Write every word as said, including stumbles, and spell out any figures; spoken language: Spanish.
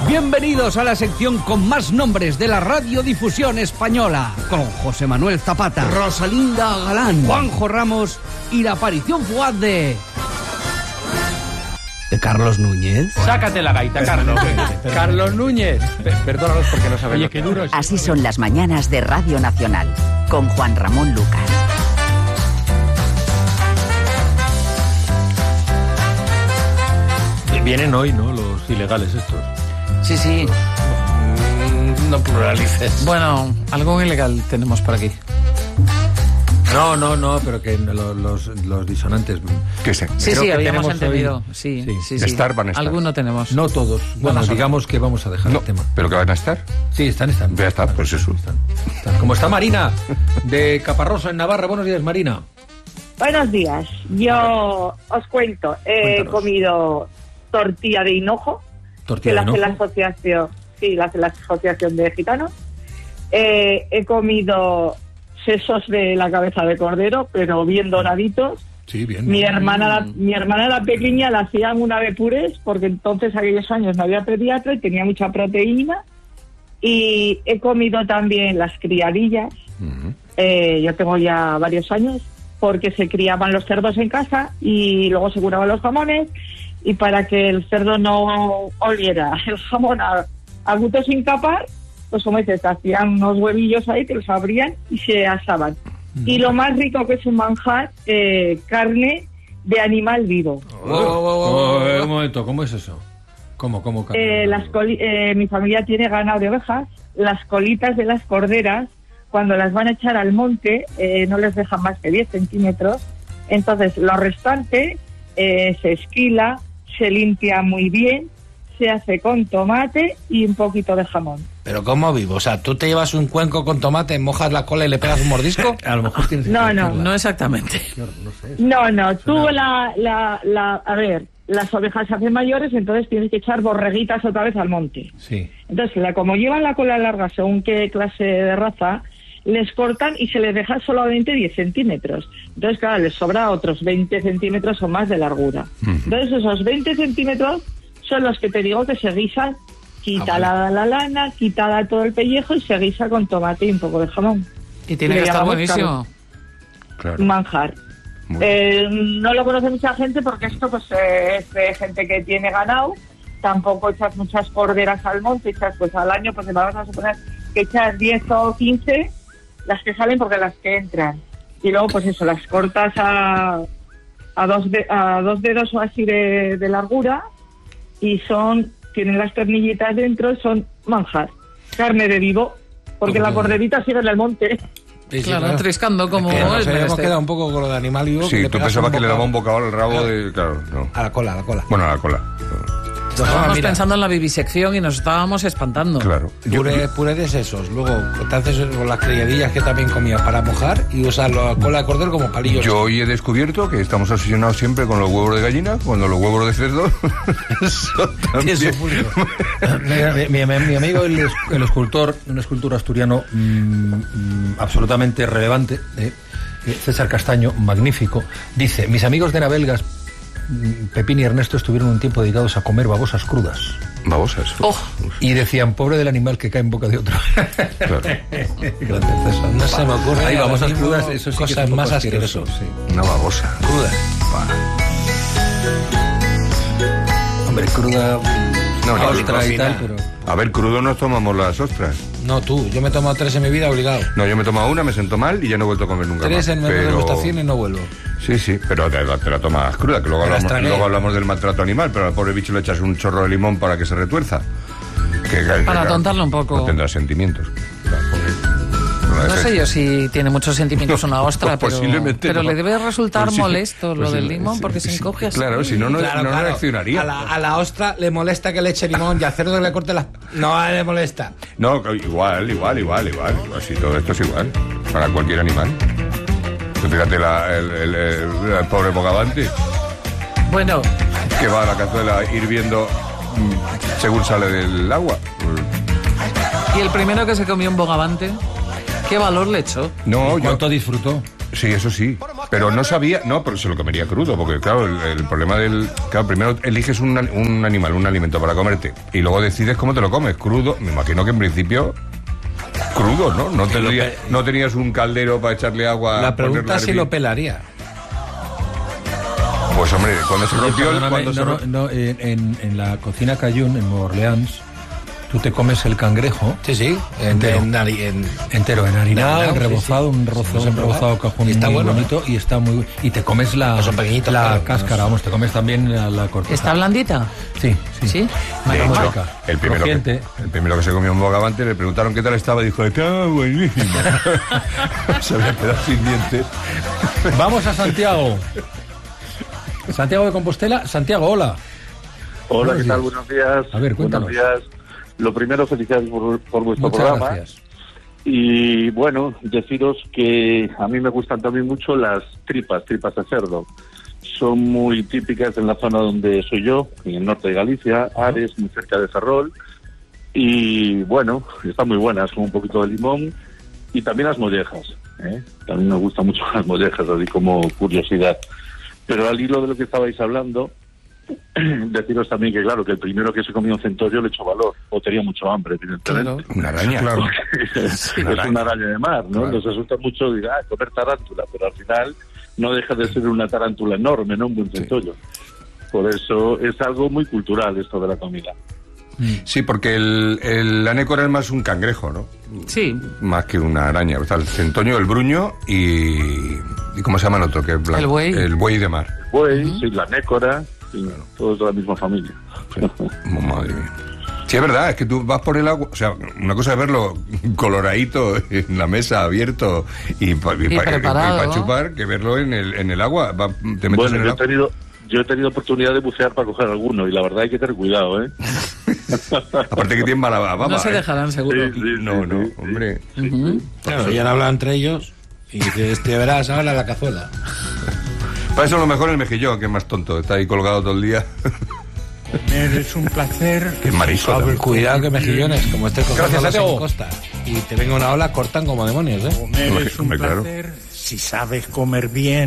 Bienvenidos a la sección con más nombres de la radiodifusión española, con José Manuel Zapata, Rosalinda Galán, Juanjo Ramos y la aparición fugaz de... ¿de Carlos Núñez? Sácate la gaita, Carlos. Carlos Núñez. Perdónanos porque no sabemos. Oye, qué duro es. Así son las mañanas de Radio Nacional, con Juan Ramón Lucas. Vienen hoy, ¿no? Los ilegales estos. Sí, sí. No pluralices. Bueno, algo ilegal tenemos por aquí. No, no, no, pero que los, los, los disonantes. ¿Qué sé? Sí, Creo sí, que habíamos tenemos entendido. hoy- Sí, sí. sí, sí. Estar van a estar. Alguno tenemos. No todos. Bueno, Buenas digamos que vamos a dejar No, el tema. pero que van a estar. Sí, están, están. Ya está, pues eso. Están, están. Como está Marina, de Caparroso, en Navarra. Buenos días, Marina. Buenos días. Yo os cuento. He Cuéntanos. comido tortilla de hinojo, que Tortilla la de hace la hinojo. asociación, sí, la hace la asociación de gitanos. Eh, he comido sesos de la cabeza de cordero, pero bien doraditos. Sí, bien. Mi hermana, la, mi hermana la pequeña la hacían una de purés, porque entonces aquellos años no había pediatra y tenía mucha proteína. Y he comido también las criadillas. Ujú. Eh, yo tengo ya varios años, porque se criaban los cerdos en casa y luego se curaban los jamones, y para que el cerdo no oliera el jamón a, a gusto sin capar, pues como dices, hacían unos huevillos ahí que los abrían y se asaban. Y lo más rico que es un manjar, eh, carne de animal vivo. Oh, oh, oh, oh, un momento, ¿cómo es eso? ¿Cómo, cómo? Eh, las coli- eh, mi familia tiene ganado de ovejas. Las colitas de las corderas, cuando las van a echar al monte, eh, no les dejan más que diez centímetros. Entonces, lo restante eh, se esquila, se limpia muy bien, se hace con tomate y un poquito de jamón. Pero ¿cómo vivo? O sea, tú te llevas un cuenco con tomate, mojas la cola y le pegas un mordisco. A lo mejor tienes que No, no. explicarla. No exactamente. Claro, no sé. No, no, tú la, la, la... A ver, las ovejas se hacen mayores, entonces tienes que echar borreguitas otra vez al monte. Sí. Entonces, la, como llevan la cola larga según qué clase de raza, les cortan y se les deja solamente diez centímetros. Entonces, claro, les sobra otros veinte centímetros o más de largura. Entonces, esos veinte centímetros son los que te digo que se guisan, quitada la lana, quitada todo el pellejo y se guisa con tomate y un poco de jamón. Y tiene Le que estar llamamos buenísimo. Claro. Manjar. Muy bien. Eh, no lo conoce mucha gente porque esto pues eh, es de gente que tiene ganado. Tampoco echas muchas corderas al monte, echas pues al año, pues vamos a suponer que echas diez o quince, las que salen porque las que entran. Y luego pues eso, las cortas a, a, dos, de, a dos dedos o así de, de largura y son, tienen las ternillitas dentro, son manjar, carne de vivo, porque la corderita sigue en el monte. Sí, sí, Claro, triscando como Que el nos habíamos menester. quedado un poco con lo de animal vivo. Sí, tú pensabas que le daba un bocado al rabo Claro. de... Claro, no. A la cola, a la cola. Bueno, a la cola. Estábamos mira. pensando en la vivisección y nos estábamos espantando. Claro. Yo- Puré, puré de sesos. Luego te haces con las criadillas que también comías para mojar y usas la cola de cordero como palillos. Yo hoy he descubierto que estamos obsesionados siempre con los huevos de gallina, cuando los huevos de cerdo son también... Eso, Julio. Mira, mi, mi- mi amigo, el, es- el escultor, un escultor asturiano mm, mm, absolutamente relevante, eh, César Castaño, magnífico, dice: mis amigos de Navelgas, mm, Pepín y Ernesto, estuvieron un tiempo dedicados a comer babosas crudas. Babosas. Oh, Y decían, pobre del animal que cae en boca de otro. Claro. Grande César. No se me ocurre Hay ahora babosas mismo crudas, eso sí que es cosas un poco más asqueroso, asquerosas. sí. Una babosa. Cruda. Hombre, cruda, No, no, ostra y cocina. tal, pero... A ver, crudo nos tomamos las ostras. No, tú, yo me he tomado tres en mi vida obligado. No, yo me he tomado una, me sentó mal y ya no he vuelto a comer nunca Tres más. en menos de Pero- degustación y no vuelvo. Sí, sí, pero te, te la tomas cruda, que luego Me las hablamos, tragué. luego hablamos del maltrato animal, pero al pobre bicho le echas un chorro de limón para que se retuerza. Que, que- Para claro, tontarlo un poco. No tendrá sentimientos. Claro, pobre. Bueno, no ese- sé yo si tiene muchos sentimientos una ostra, Pues pero, posiblemente pero no. le debe resultar Pues sí, molesto lo pues del sí, limón sí, porque sí, se encoge así. Claro, si no, no, Claro, no claro. reaccionaría. A la, a la ostra le molesta que le eche limón y al cerdo que le corte las... No le molesta. No, igual, igual, igual, igual. Así todo esto es igual. Para cualquier animal. Tú fíjate la- el, el- el- el pobre bogavante Bueno, que va a la cazuela hirviendo mm, según sale del agua. y el primero que se comió un bogavante, ¿qué valor le echó? No, yo. ¿Cuánto disfrutó? Sí, eso sí. Pero no sabía, no, pero se lo comería crudo, porque claro, el, el problema del... Claro, primero eliges un, un animal, un alimento para comerte, y luego decides cómo te lo comes, crudo. Me imagino que en principio... Crudo, ¿no? No, tendría, no tenías un caldero para echarle agua... La pregunta es si lo pelaría. Pues hombre, cuando se rompió... el, cuando no, se no, rompió... no, en, en la cocina Cajun, en Nueva Orleans, tú te comes el cangrejo. Sí, sí. En, entero, en, en, entero, enharinado, en rebozado, sí, sí. un rozo, No un rebozado Cajun muy bueno, bonito, ¿eh? Y está muy... Y te comes la, son pequeñitos, la claro, cáscara, no vamos, te comes también la, la corteza. ¿Está blandita? Sí, sí. ¿Sí? De Bueno, hecho, bueno. el primero, que, el primero que se comió un bogavante le preguntaron qué tal estaba y dijo, estaba buenísimo. Se había quedado sin dientes. Vamos a Santiago. Santiago de Compostela. Santiago, hola. Hola, Buenos ¿qué días. tal? Buenos días. A ver, cuéntanos. Buenos días. Lo primero, felicidades por, por vuestro Muchas programa. gracias. Y bueno, deciros que a mí me gustan también mucho las tripas, tripas de cerdo. Son muy típicas en la zona donde soy yo, en el norte de Galicia, Ares, muy cerca de Ferrol. Y bueno, están muy buenas, con un poquito de limón. Y también las mollejas, ¿eh? También me gustan mucho las mollejas, así como curiosidad. Pero al hilo de lo que estabais hablando, deciros también que, claro, que el primero que se comió un centollo le echó valor, o tenía mucho hambre, evidentemente. Claro. Una araña, claro. Es una araña de mar, ¿no? Claro. Nos asusta mucho diga, ah, comer tarántula, pero al final no deja de ser una tarántula enorme, ¿no? Un buen centollo. Por eso es algo muy cultural esto de la comida. Sí, porque el, el anécora es más un cangrejo, ¿no? Sí. Más que una araña. O sea, el centoño, el bruño y... ¿Y cómo se llama el otro? Que es blanco. El buey. El buey de mar. Buey, uh-huh. Sí, la nécora, sí, todos de la misma familia. Sí. Oh, madre mía. Sí, es verdad, es que tú vas por el agua, o sea, una cosa es verlo coloradito en la mesa, abierto y para Y preparado, pa chupar, que verlo en el, en el agua. Va, te metes bueno, en el yo, agua. He tenido, yo he tenido oportunidad de bucear para coger alguno y la verdad hay que tener cuidado, ¿eh? Aparte que tienen mala baba. No se ¿eh? dejarán, seguro. Sí, sí, no, sí, no, sí, hombre. sí, Uh-huh. sí. Claro, ya han hablado entre ellos y dices, te verás ahora la cazuela. Para eso lo mejor el mejillón, que es más tonto, está ahí colgado todo el día. Es un placer. Que es marisco. Ver, cuidado que mejillones, como estés cogiendo Gracias, en costa y te venga una ola, cortan como demonios, ¿eh? Comer es un Hombre, claro. placer si sabes comer bien.